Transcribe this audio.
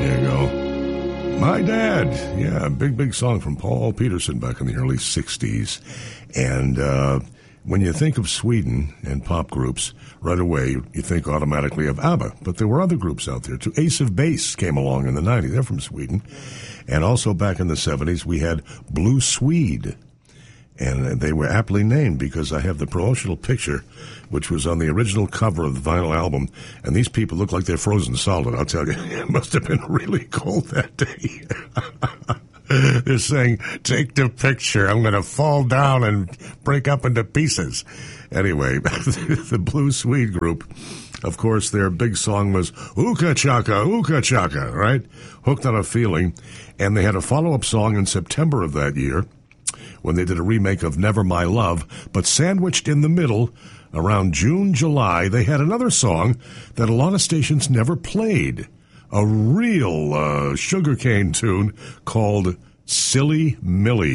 There you go. My Dad. Yeah, big song from Paul Peterson back in the early 60s. And when you think of Sweden and pop groups, right away you think automatically of ABBA. But there were other groups out there too. Ace of Base came along in the 90s. They're from Sweden. And also back in the 70s, we had Blue Swede. And they were aptly named because I have the promotional picture, which was on the original cover of the vinyl album. And these people look like they're frozen solid. I'll tell you, it must have been really cold that day. They're saying, take the picture. I'm going to fall down and break up into pieces. Anyway, the Blue Swede group, of course, their big song was Ooka Chaka, right? Hooked on a Feeling. And they had a follow-up song in September of that year when they did a remake of Never My Love. But sandwiched in the middle, around June, July, they had another song that a lot of stations never played. A real sugarcane tune called Silly Millie.